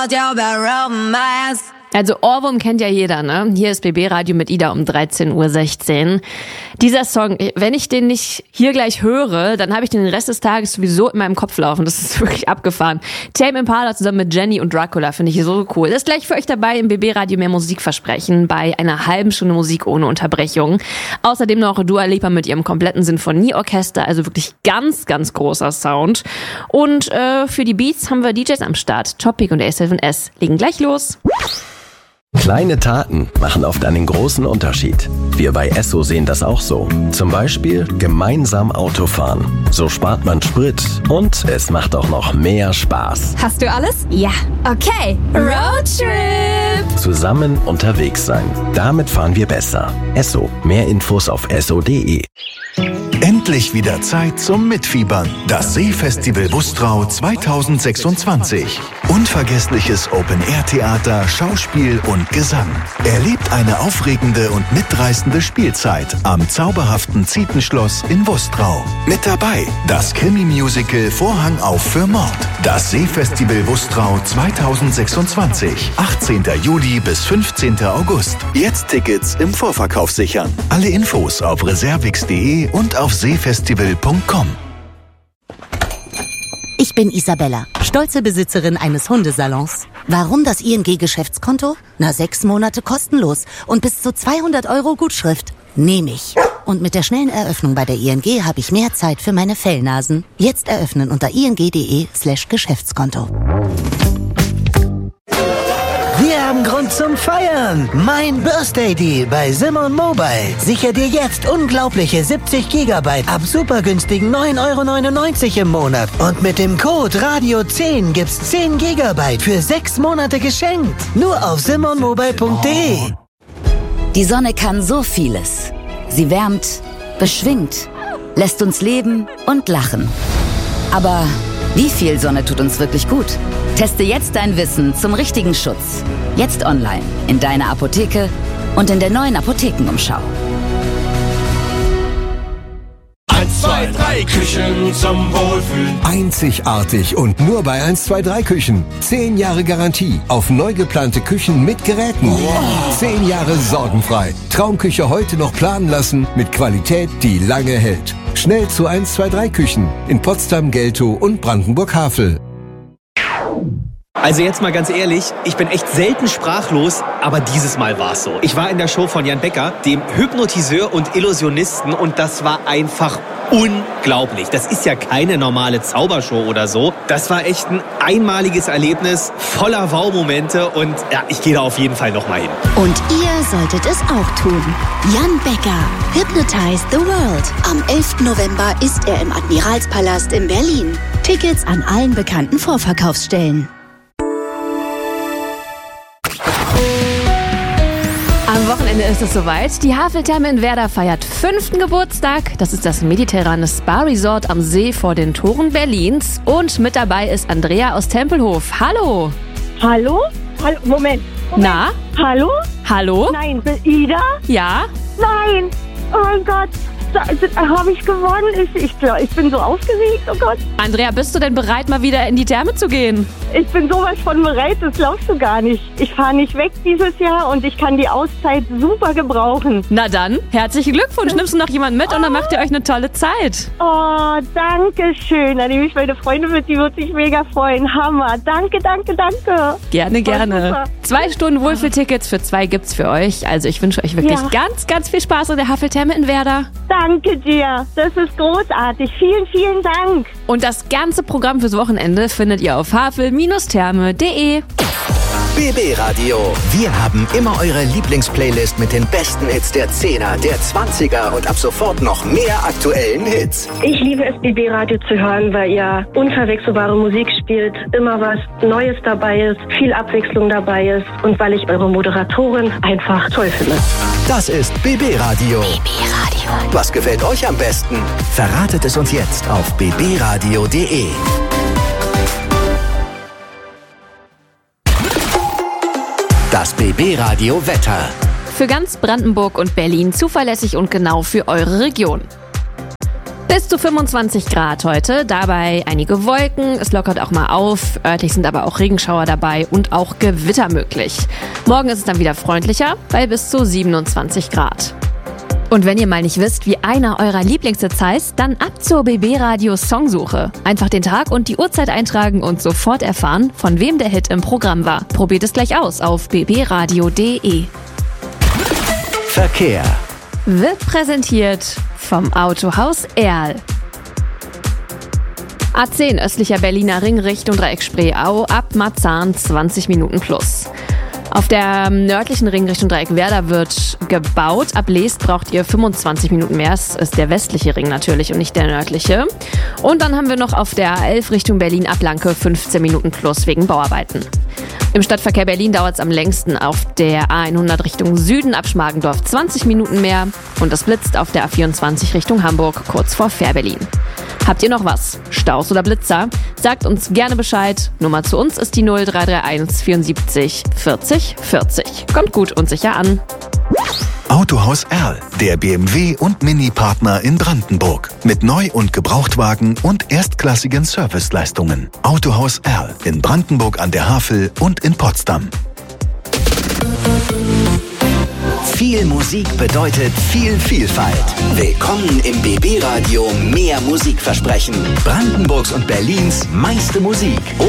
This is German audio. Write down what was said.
hold your romance. Also Ohrwurm kennt ja jeder, ne? Hier ist BB Radio mit Ida um 13.16 Uhr. Dieser Song, wenn ich den nicht hier gleich höre, dann habe ich den Rest des Tages sowieso in meinem Kopf laufen. Das ist wirklich abgefahren. Tame Impala zusammen mit Jenny und Dracula finde ich so cool. Das ist gleich für euch dabei im BB Radio mehr Musikversprechen bei einer halben Stunde Musik ohne Unterbrechung. Außerdem noch Dua Lipa mit ihrem kompletten Sinfonieorchester, also wirklich ganz, ganz großer Sound. Und für die Beats haben wir DJs am Start. Topic und A7S legen gleich los. Kleine Taten machen oft einen großen Unterschied. Wir bei Esso sehen das auch so. Zum Beispiel gemeinsam Autofahren. So spart man Sprit und es macht auch noch mehr Spaß. Hast du alles? Ja. Okay. Roadtrip. Zusammen unterwegs sein. Damit fahren wir besser. Esso. Mehr Infos auf esso.de. Endlich wieder Zeit zum Mitfiebern. Das Seefestival Bustrau 2026. Unvergessliches Open-Air-Theater, Schauspiel und Gesang. Erlebt eine aufregende und mitreißende Spielzeit am zauberhaften Zietenschloss in Bustrau. Mit dabei das Krimi-Musical Vorhang auf für Mord. Das Seefestival Bustrau 2026. 18. Juli bis 15. August. Jetzt Tickets im Vorverkauf sichern. Alle Infos auf reservix.de und auf seefestival.com. Ich bin Isabella, stolze Besitzerin eines Hundesalons. Warum das ING-Geschäftskonto? 6 Monate kostenlos und bis zu 200 € Gutschrift. Nehme ich. Und mit der schnellen Eröffnung bei der ING habe ich mehr Zeit für meine Fellnasen. Jetzt eröffnen unter ing.de/Geschäftskonto. Wir haben Grund zum Feiern. Mein Birthday Deal bei Simon Mobile. Sicher dir jetzt unglaubliche 70 GB ab super günstigen 9,99 € im Monat. Und mit dem Code Radio10 gibt's 10 GB für 6 Monate geschenkt. Nur auf simonmobile.de. Die Sonne kann so vieles. Sie wärmt, beschwingt, lässt uns leben und lachen. Aber wie viel Sonne tut uns wirklich gut? Teste jetzt dein Wissen zum richtigen Schutz. Jetzt online, in deiner Apotheke und in der neuen Apothekenumschau. 1, 2, 3 Küchen zum Wohlfühlen. Einzigartig und nur bei 1, 2, 3 Küchen. 10 Jahre Garantie auf neu geplante Küchen mit Geräten. Wow. 10 Jahre sorgenfrei. Traumküche heute noch planen lassen mit Qualität, die lange hält. Schnell zu 1, 2, 3 Küchen in Potsdam, Geltow und Brandenburg-Havel. Also jetzt mal ganz ehrlich, ich bin echt selten sprachlos, aber dieses Mal war's so. Ich war in der Show von Jan Becker, dem Hypnotiseur und Illusionisten, und das war einfach unglaublich. Das ist ja keine normale Zaubershow oder so. Das war echt ein einmaliges Erlebnis, voller Wow-Momente, und ja, ich gehe da auf jeden Fall nochmal hin. Und ihr solltet es auch tun. Jan Becker, Hypnotize the World. Am 11. November ist er im Admiralspalast in Berlin. Tickets an allen bekannten Vorverkaufsstellen. Am Wochenende ist es soweit. Die Haveltherme in Werder feiert 5. Geburtstag. Das ist das mediterrane Spa-Resort am See vor den Toren Berlins. Und mit dabei ist Andrea aus Tempelhof. Hallo. Hallo? Hallo? Moment. Na? Hallo? Hallo? Nein, Ida? Ja? Nein. Oh mein Gott. Habe ich gewonnen? Ich bin so aufgeregt, oh Gott. Andrea, bist du denn bereit, mal wieder in die Therme zu gehen? Ich bin sowas von bereit, das glaubst du gar nicht. Ich fahre nicht weg dieses Jahr und ich kann die Auszeit super gebrauchen. Na dann, herzlichen Glückwunsch. Nimmst du noch jemanden mit und dann macht ihr euch eine tolle Zeit. Oh, danke schön. Da nehme ich meine Freunde mit, die wird sich mega freuen. Hammer. Danke, danke, danke. Gerne, gerne. 2 Stunden Wohlfühltickets für 2 gibt's für euch. Also ich wünsche euch wirklich ganz, ganz viel Spaß in der Haveltherme in Werder. Danke dir. Das ist großartig. Vielen, vielen Dank. Und das ganze Programm fürs Wochenende findet ihr auf havel-therme.de. BB Radio. Wir haben immer eure Lieblingsplaylist mit den besten Hits der 10er, der 20er und ab sofort noch mehr aktuellen Hits. Ich liebe es, BB Radio zu hören, weil ihr unverwechselbare Musik spielt, immer was Neues dabei ist, viel Abwechslung dabei ist und weil ich eure Moderatorin einfach toll finde. Das ist BB Radio. BB Radio. Was gefällt euch am besten? Verratet es uns jetzt auf bbradio.de. Das BB Radio Wetter. Für ganz Brandenburg und Berlin zuverlässig und genau für eure Region. Bis zu zu 25 Grad heute, dabei einige Wolken, es lockert auch mal auf, örtlich sind aber auch Regenschauer dabei und auch Gewitter möglich. Morgen ist es dann wieder freundlicher, bei bis zu 27 Grad. Und wenn ihr mal nicht wisst, wie einer eurer Lieblingshits heißt, dann ab zur BB Radio Songsuche. Einfach den Tag und die Uhrzeit eintragen und sofort erfahren, von wem der Hit im Programm war. Probiert es gleich aus auf bbradio.de. Verkehr Wird präsentiert vom Autohaus Erl. A10 östlicher Berliner Ring Richtung Dreieck Spreeau ab Marzahn 20 Minuten plus. Auf der nördlichen Ring Richtung Dreieck Werder wird gebaut. Ab Leest braucht ihr 25 Minuten mehr. Es ist der westliche Ring natürlich und nicht der nördliche. Und dann haben wir noch auf der A11 Richtung Berlin ab Blanke 15 Minuten plus wegen Bauarbeiten. Im Stadtverkehr Berlin dauert es am längsten auf der A100 Richtung Süden ab Schmargendorf 20 Minuten mehr. Und es blitzt auf der A24 Richtung Hamburg kurz vor Fährberlin. Habt ihr noch was? Staus oder Blitzer? Sagt uns gerne Bescheid. Nummer zu uns ist die 0331 74 40 40. Kommt gut und sicher an. Autohaus Erl, der BMW- und Mini-Partner in Brandenburg. Mit Neu- und Gebrauchtwagen und erstklassigen Serviceleistungen. Autohaus Erl in Brandenburg an der Havel und in Potsdam. Viel Musik bedeutet viel Vielfalt. Willkommen im BB Radio Mehr Musikversprechen. Brandenburgs und Berlins meiste Musik.